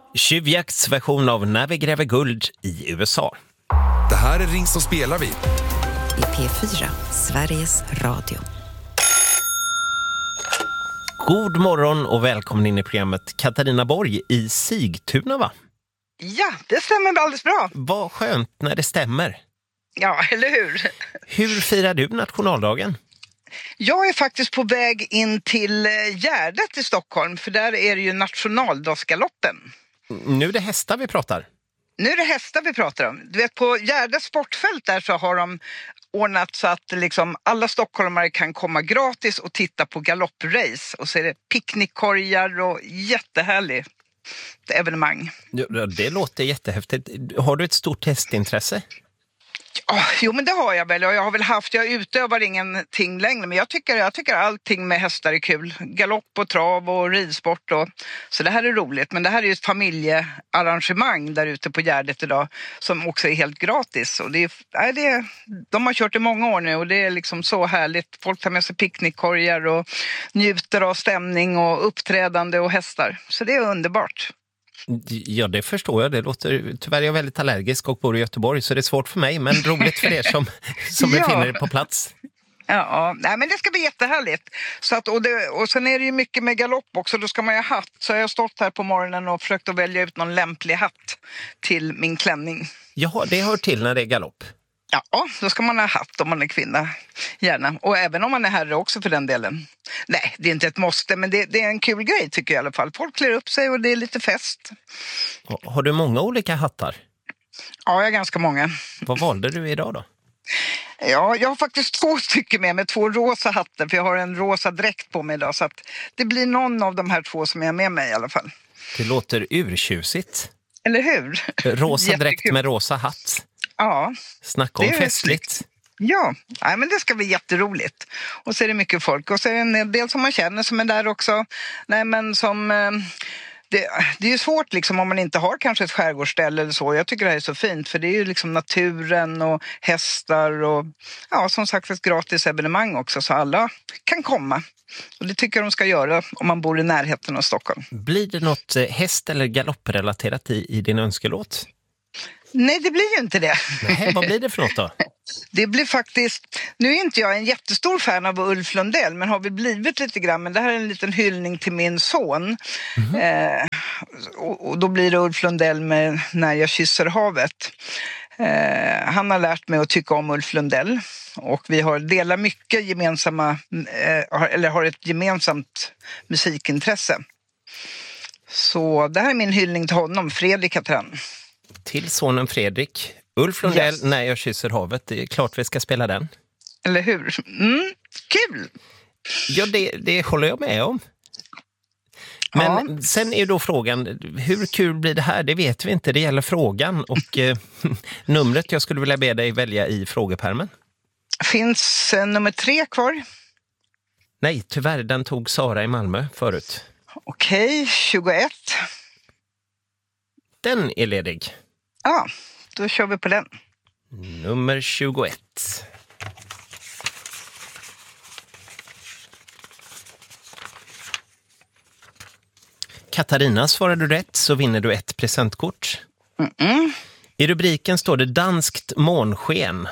Tjuvjakts version av När vi gräver guld i USA. Det här är Ring så spelar vi. I P4, Sveriges Radio. God morgon och välkommen in i programmet Katarina Borg i Sigtuna, va? Ja, det stämmer alldeles bra. Vad skönt när det stämmer. Ja, eller hur? Hur firar du nationaldagen? Jag är faktiskt på väg in till Gärdet i Stockholm, för där är det ju nationaldagsgaloppen. Nu är det hästar vi pratar. Nu är det hästar vi pratar om. Du vet, på Gärdets sportfält där så har de ordnat så att liksom alla stockholmare kan komma gratis och titta på galopprace. Och så är det picknickkorgar och jättehärligt evenemang. Ja, det låter jättehäftigt. Har du ett stort hästintresse? Jo, men det har jag väl. Jag utövar ingenting längre, men jag tycker allting med hästar är kul. Galopp och trav och ridsport. Så det här är roligt. Men det här är ju ett familjearrangemang där ute på Gärdet idag som också är helt gratis. Och de har kört i många år nu och det är liksom så härligt. Folk tar med sig picknickkorgar och njuter av stämning och uppträdande och hästar. Så det är underbart. Ja, det förstår jag. Det låter, tyvärr är jag väldigt allergisk och bor i Göteborg så det är svårt för mig, men roligt för er som befinner er på plats. Ja, nej, men det ska bli jättehärligt. Så att, och sen är det ju mycket med galopp också, då ska man ju ha hatt. Så jag har stått här på morgonen och försökt att välja ut någon lämplig hatt till min klänning. Jaha, det hör till när det är galopp. Ja, då ska man ha hatt om man är kvinna, gärna. Och även om man är herre också för den delen. Nej, det är inte ett måste, men det är en kul grej tycker jag i alla fall. Folk klär upp sig och det är lite fest. Har du många olika hattar? Ja, jag har ganska många. Vad valde du idag då? Ja, jag har faktiskt 2 stycken med 2 rosa hattar, för jag har en rosa dräkt på mig idag. Så att det blir någon av de här 2 som jag är med mig i alla fall. Det låter urtjusigt. Eller hur? Rosa dräkt med rosa hatt. Ja. Snacka om festligt. Ja, nej, men det ska bli jätteroligt. Och så är det mycket folk. Och så är det en del som man känner som är där också. Nej, men som... Det är ju svårt liksom om man inte har kanske ett skärgårdsställe eller så. Jag tycker det här är så fint för det är ju liksom naturen och hästar och ja, som sagt ett gratis evenemang också så alla kan komma. Och det tycker jag de ska göra om man bor i närheten av Stockholm. Blir det något häst- eller galopprelaterat i din önskelåt? Nej, det blir ju inte det. Nej, vad blir det för något då? Det blir faktiskt, nu är inte jag en jättestor fan av Ulf Lundell, men har vi blivit lite grann, men det här är en liten hyllning till min son. Och då blir det Ulf Lundell med När jag kysser havet. Han har lärt mig att tycka om Ulf Lundell och vi delar mycket gemensamma, eller har ett gemensamt musikintresse. Så det här är min hyllning till honom, Fredrik heter han. Till sonen Fredrik. Ulf Lundell, yes. När jag kysser havet. Det är klart vi ska spela den. Eller hur? Kul! Ja, det håller jag med om. Men sen är då frågan, hur kul blir det här? Det vet vi inte, det gäller frågan. Och numret jag skulle vilja be dig välja i frågepärmen. Finns nummer 3 kvar? Nej, tyvärr, den tog Sara i Malmö förut. Okej, 21. Den är ledig. Ja, då kör vi på den. Nummer 21. Katarina, svarar du rätt så vinner du ett presentkort. I rubriken står det danskt månsken.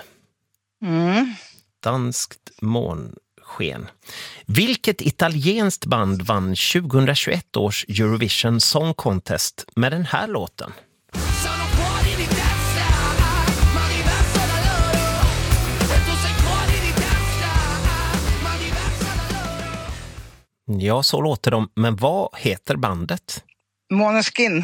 Danskt månsken. Vilket italienskt band vann 2021 års Eurovision Song Contest med den här låten? Ja, så låter de. Men vad heter bandet? Måneskin.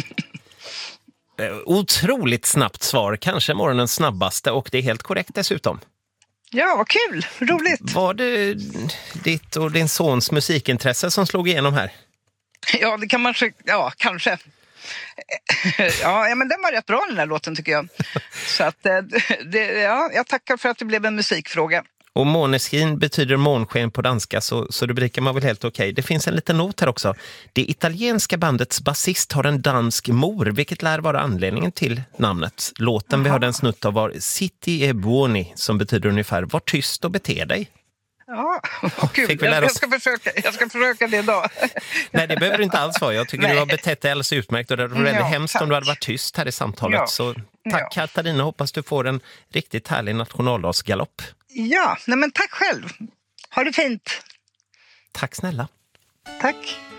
Otroligt snabbt svar. Kanske morgonens snabbaste och det är helt korrekt dessutom. Ja, vad kul. Roligt. Var det ditt och din sons musikintresse som slog igenom här? Ja, det kan man... Ja, kanske. Ja, men den var rätt bra den här låten tycker jag. Så att, jag tackar för att det blev en musikfråga. Och Måneskin betyder månsken på danska så rubriken var väl helt okej. Det finns en liten not här också. Det italienska bandets basist har en dansk mor, vilket lär vara anledningen till namnet. Låten vi hörde en snutt av var Zitti e buoni, som betyder ungefär var tyst och bete dig. Ja, vad kul. Fick vi lära oss- Jag ska försöka det idag. Nej, det behöver du inte alls vara. Jag tycker du har betett dig alldeles utmärkt och det var väldigt hemskt tack. om du hade varit tyst här i samtalet. Ja. Så tack Katarina, hoppas du får en riktigt härlig nationaldagsgalopp. Ja, nej men tack själv. Ha det fint. Tack snälla. Tack.